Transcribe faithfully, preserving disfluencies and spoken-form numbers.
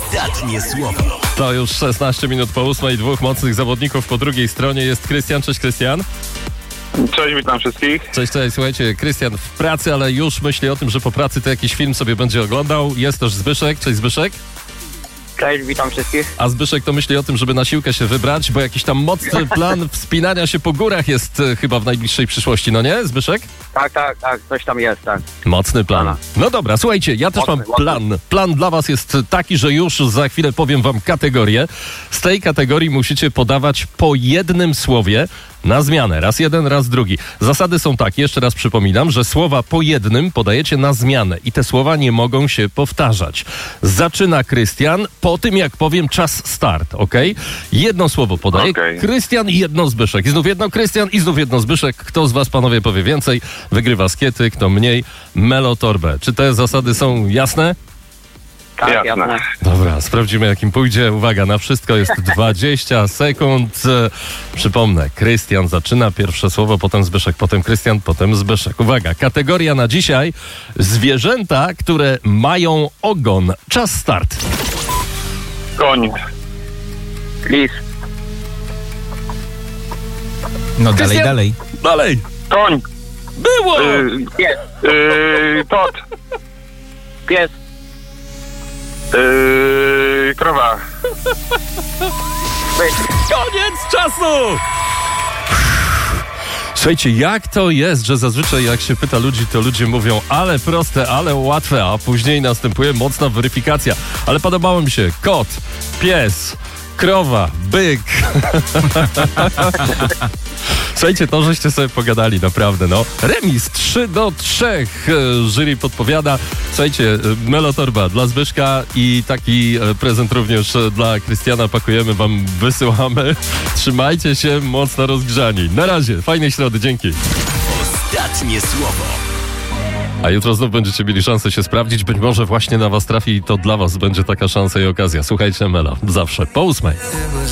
Ostatnie słowo. To już szesnaście minut po ósmej, dwóch mocnych zawodników po drugiej stronie jest Krystian. Cześć, Krystian. Cześć, witam wszystkich. Cześć, cześć. Słuchajcie, Krystian w pracy, ale już myśli o tym, że po pracy to jakiś film sobie będzie oglądał. Jest też Zbyszek. Cześć, Zbyszek. Cześć, witam wszystkich. A Zbyszek to myśli o tym, żeby na siłkę się wybrać, bo jakiś tam mocny plan wspinania się po górach jest e, chyba w najbliższej przyszłości, no nie, Zbyszek? Tak, tak, tak, coś tam jest, tak. Mocny plan. No dobra, słuchajcie, ja też Mocny, mam plan. Plan dla was jest taki, że już za chwilę powiem wam kategorię. Z tej kategorii musicie podawać po jednym słowie na zmianę. Raz jeden, raz drugi. Zasady są takie, jeszcze raz przypominam, że słowa po jednym podajecie na zmianę i te słowa nie mogą się powtarzać. Zaczyna Krystian po tym, jak powiem czas start, ok? Jedno słowo podaje Okej. Krystian i jedno Zbyszek. I znów jedno Krystian i znów jedno Zbyszek. Kto z was, panowie, powie więcej, wygrywa skiety, kto mniej, melotorbę. Czy te zasady są jasne? Tak, Jasne. jasne. Dobra, sprawdzimy, jakim pójdzie. Uwaga, na wszystko jest dwadzieścia sekund. E, Przypomnę, Krystian zaczyna pierwsze słowo, potem Zbyszek, potem Krystian, potem Zbyszek. Uwaga, kategoria na dzisiaj: zwierzęta, które mają ogon. Czas start. Koń. Lis, No dalej, Krystian? dalej. Dalej. Koń. Było! Yy, pies, yy, tot. pies, Yy, krowa. byk, Koniec czasu! Słuchajcie, jak to jest, że zazwyczaj jak się pyta ludzi, to ludzie mówią ale proste, ale łatwe, a później następuje mocna weryfikacja. Ale podobało mi się kot, pies, krowa, byk. Słuchajcie, to żeście sobie pogadali, naprawdę, no. Remis trzy do trzech. E, Jury podpowiada. Słuchajcie, e, melotorba dla Zbyszka i taki e, prezent również e, dla Krystiana pakujemy, wam wysyłamy. Trzymajcie się, mocno rozgrzani. Na razie, fajnej środy, dzięki. Ostatnie słowo. A jutro znów będziecie mieli szansę się sprawdzić. Być może właśnie na was trafi i to dla was będzie taka szansa i okazja. Słuchajcie, Melo, zawsze po ósmej.